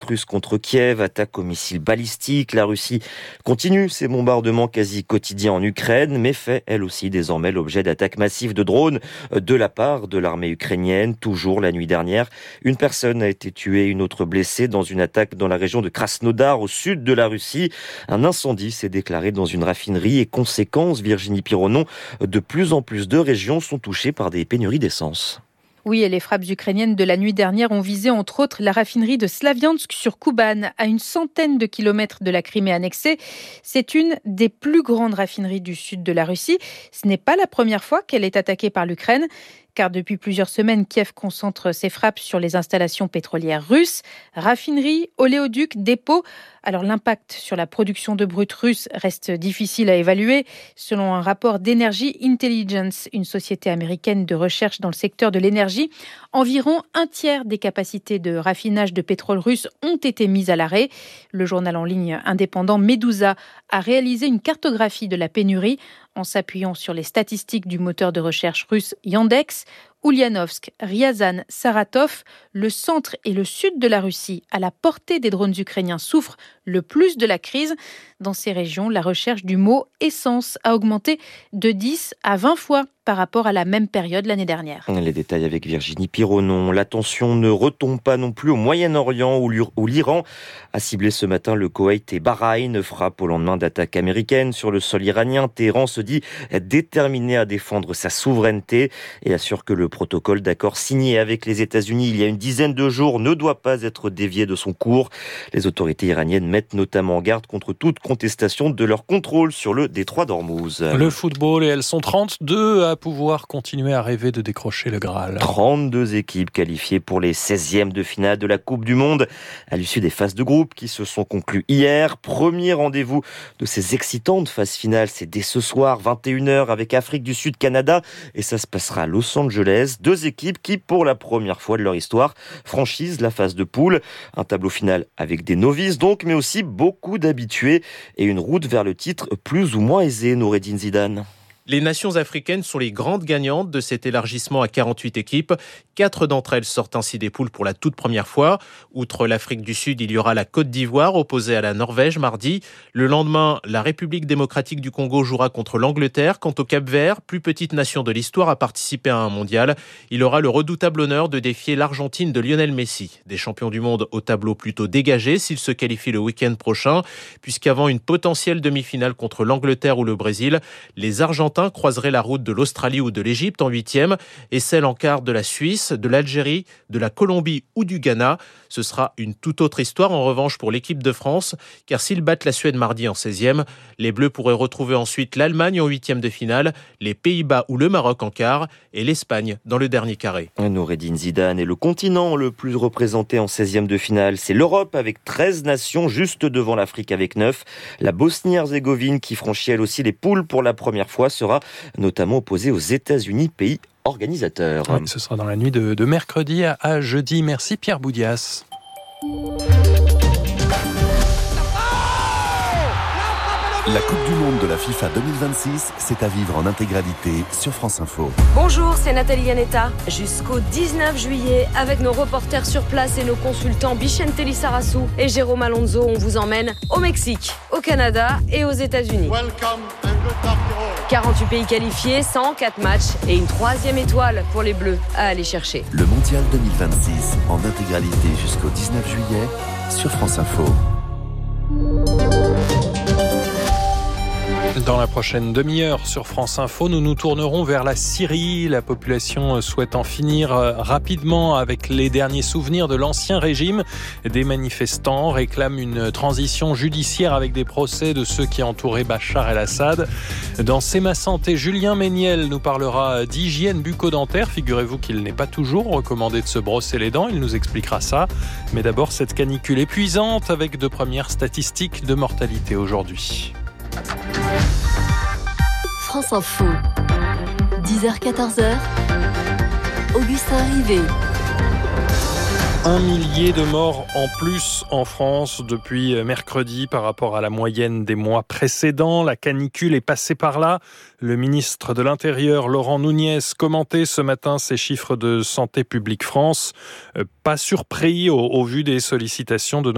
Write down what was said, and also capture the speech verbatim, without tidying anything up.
russe contre Kiev, attaque aux missiles balistiques. La Russie continue ses bombardements quasi quotidiens en Ukraine, mais fait elle aussi désormais l'objet d'attaques massives de drones de la part de l'armée ukrainienne. Toujours la nuit dernière, une personne a été tuée, une autre blessée dans une attaque dans la région de Krasnodar, au sud de la Russie. Un incendie s'est déclaré dans une raffinerie et conséquence, Virginie Pironon, de plus en plus de régions sont touchées par des pénuries d'essence. Oui, et les frappes ukrainiennes de la nuit dernière ont visé entre autres la raffinerie de Slaviansk sur Kuban, à une centaine de kilomètres de la Crimée annexée. C'est une des plus grandes raffineries du sud de la Russie. Ce n'est pas la première fois qu'elle est attaquée par l'Ukraine, car depuis plusieurs semaines, Kiev concentre ses frappes sur les installations pétrolières russes, raffineries, oléoducs, dépôts. Alors l'impact sur la production de brut russe reste difficile à évaluer. Selon un rapport d'Energy Intelligence, une société américaine de recherche dans le secteur de l'énergie, environ un tiers des capacités de raffinage de pétrole russe ont été mises à l'arrêt. Le journal en ligne indépendant Medusa a réalisé une cartographie de la pénurie en s'appuyant sur les statistiques du moteur de recherche russe Yandex. Ulyanovsk, Ryazan, Saratov, le centre et le sud de la Russie, à la portée des drones ukrainiens, souffrent le plus de la crise. Dans ces régions, la recherche du mot essence a augmenté de dix à vingt fois par rapport à la même période l'année dernière. Les détails avec Virginie Pironon. La tension ne retombe pas non plus au Moyen-Orient où l'Iran a ciblé ce matin le Koweït et Bahreïn. Frappe au lendemain d'attaques américaines sur le sol iranien. Téhéran se dit déterminé à défendre sa souveraineté et assure que le protocole d'accord signé avec les États-Unis il y a une dizaine de jours ne doit pas être dévié de son cours. Les autorités iraniennes mettent notamment en garde contre toute contestation de leur contrôle sur le détroit d'Ormuz. Le football, et elles sont trente-deux à pouvoir continuer à rêver de décrocher le Graal. trente-deux équipes qualifiées pour les seizièmes de finale de la Coupe du Monde à l'issue des phases de groupe qui se sont conclues hier. Premier rendez-vous de ces excitantes phases finales, c'est dès ce soir, vingt et une heures, avec Afrique du Sud, Canada, et ça se passera à Los Angeles. Deux équipes qui, pour la première fois de leur histoire, franchissent la phase de poule. Un tableau final avec des novices donc, mais aussi beaucoup d'habitués et une route vers le titre plus ou moins aisée, Noureddine Zidane. Les nations africaines sont les grandes gagnantes de cet élargissement à quarante-huit équipes. Quatre d'entre elles sortent ainsi des poules pour la toute première fois. Outre l'Afrique du Sud, il y aura la Côte d'Ivoire opposée à la Norvège mardi. Le lendemain, la République démocratique du Congo jouera contre l'Angleterre. Quant au Cap-Vert, plus petite nation de l'histoire à participer à un mondial, il aura le redoutable honneur de défier l'Argentine de Lionel Messi. Des champions du monde au tableau plutôt dégagé s'ils se qualifient le week-end prochain, puisqu'avant une potentielle demi-finale contre l'Angleterre ou le Brésil, les Argentins croiserait la route de l'Australie ou de l'Égypte en huitième et celle en quart de la Suisse, de l'Algérie, de la Colombie ou du Ghana. Ce sera une toute autre histoire en revanche pour l'équipe de France, car s'ils battent la Suède mardi en seizième, les Bleus pourraient retrouver ensuite l'Allemagne en huitième de finale, les Pays-Bas ou le Maroc en quart et l'Espagne dans le dernier carré. Noureddine Zidane est le continent le plus représenté en seizième de finale. C'est l'Europe avec treize nations, juste devant l'Afrique avec neuf. La Bosnie-Herzégovine qui franchit elle aussi les poules pour la première fois sera notamment opposée aux États-Unis, pays organisateur. Oui, ce sera dans la nuit de, de mercredi à, à jeudi. Merci Pierre Boudias. La Coupe du Monde de la FIFA deux mille vingt-six, c'est à vivre en intégralité sur France Info. Bonjour, c'est Nathalie Yanetta. Jusqu'au dix-neuf juillet, avec nos reporters sur place et nos consultants Bichente Lissarassou et Jérôme Alonso, on vous emmène au Mexique, au Canada et aux États-Unis. quarante-huit pays qualifiés, cent quatre matchs et une troisième étoile pour les Bleus à aller chercher. Le Mondial deux mille vingt-six en intégralité jusqu'au dix-neuf juillet sur France Info. Dans la prochaine demi-heure sur France Info, nous nous tournerons vers la Syrie. La population souhaite en finir rapidement avec les derniers souvenirs de l'ancien régime. Des manifestants réclament une transition judiciaire avec des procès de ceux qui entouraient Bachar el-Assad. Dans C'est ma santé, Julien Méniel nous parlera d'hygiène bucco-dentaire. Figurez-vous qu'il n'est pas toujours recommandé de se brosser les dents. Il nous expliquera ça. Mais d'abord, cette canicule épuisante avec de premières statistiques de mortalité aujourd'hui. France Info, dix heures quatorze heures, Augustin Rivet. Un millier de morts en plus en France depuis mercredi par rapport à la moyenne des mois précédents. La canicule est passée par là. Le ministre de l'Intérieur, Laurent Nunez, commentait ce matin ces chiffres de Santé publique France. Pas surpris au, au vu des sollicitations de